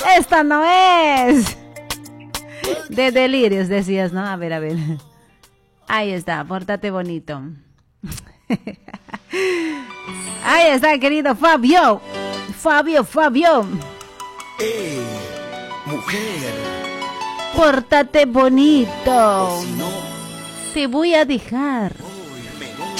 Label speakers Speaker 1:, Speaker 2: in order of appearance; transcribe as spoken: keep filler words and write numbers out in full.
Speaker 1: Esta no es. De delirios decías, ¿no? A ver, a ver. Ahí está, pórtate bonito. Ahí está, querido Fabio. Fabio, Fabio.
Speaker 2: ¡Eh, mujer!
Speaker 1: Pórtate bonito.
Speaker 2: O si no,
Speaker 1: te voy a dejar.